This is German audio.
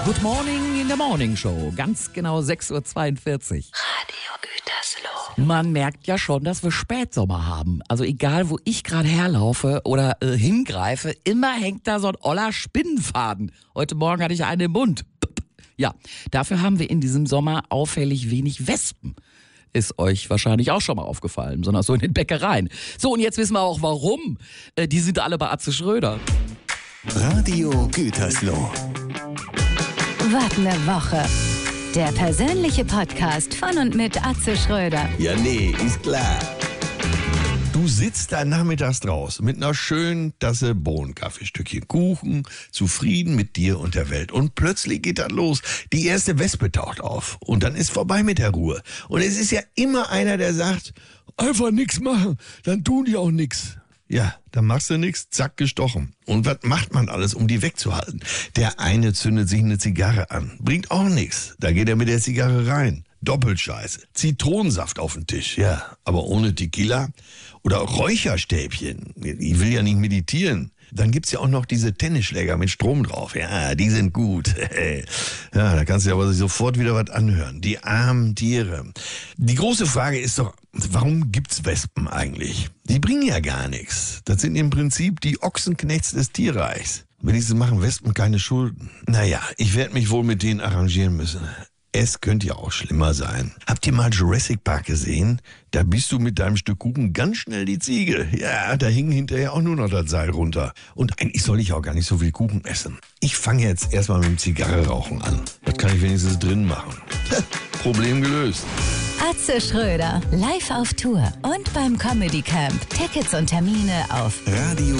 Good Morning in der Morning Show. Ganz genau 6.42 Uhr. Radio Gütersloh. Man merkt ja schon, dass wir Spätsommer haben. Also egal, wo ich gerade herlaufe oder hingreife, immer hängt da so ein oller Spinnenfaden. Heute Morgen hatte ich einen im Mund. Ja, dafür haben wir in diesem Sommer auffällig wenig Wespen. Ist euch wahrscheinlich auch schon mal aufgefallen, besonders so in den Bäckereien. So, und jetzt wissen wir auch warum. Die sind alle bei Atze Schröder. Radio Gütersloh. Was ne Woche. Der persönliche Podcast von und mit Atze Schröder. Ja, nee, ist klar. Du sitzt da nachmittags draußen mit einer schönen Tasse Bohnenkaffee, Stückchen Kuchen, zufrieden mit dir und der Welt. Und plötzlich geht das los. Die erste Wespe taucht auf. Und dann ist vorbei mit der Ruhe. Und es ist ja immer einer, der sagt, einfach nichts machen, dann tun die auch nichts. Ja, dann machst du nichts, zack, gestochen. Und was macht man alles, um die wegzuhalten? Der eine zündet sich eine Zigarre an. Bringt auch nichts. Da geht er mit der Zigarre rein. Doppelscheiße. Zitronensaft auf den Tisch. Ja, aber ohne Tequila. Oder Räucherstäbchen. Ich will ja nicht meditieren. Dann gibt's ja auch noch diese Tennisschläger mit Strom drauf. Ja, die sind gut. Ja, da kannst du aber sofort wieder was anhören. Die armen Tiere. Die große Frage ist doch, warum gibt's Wespen eigentlich? Die bringen ja gar nichts. Das sind im Prinzip die Ochsenknechts des Tierreichs. Wenigstens machen Wespen keine Schulden. Naja, ich werde mich wohl mit denen arrangieren müssen. Es könnte ja auch schlimmer sein. Habt ihr mal Jurassic Park gesehen? Da bist du mit deinem Stück Kuchen ganz schnell die Ziege. Ja, da hing hinterher auch nur noch das Seil runter. Und eigentlich soll ich auch gar nicht so viel Kuchen essen. Ich fange jetzt erstmal mit dem Zigarre-Rauchen an. Das kann ich wenigstens drin machen. Problem gelöst. Atze Schröder, live auf Tour und beim Comedy Camp. Tickets und Termine auf Radio